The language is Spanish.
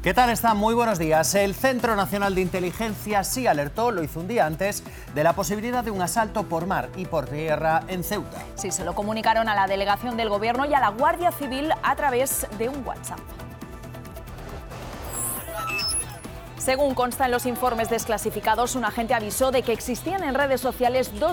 ¿Qué tal están? Muy buenos días. El Centro Nacional de Inteligencia sí alertó, lo hizo un día antes, de la posibilidad de un asalto por mar y por tierra en Ceuta. Sí, se lo comunicaron a la delegación del Gobierno y a la Guardia Civil a través de un WhatsApp. Según consta en los informes desclasificados, un agente avisó de que existían en redes sociales dos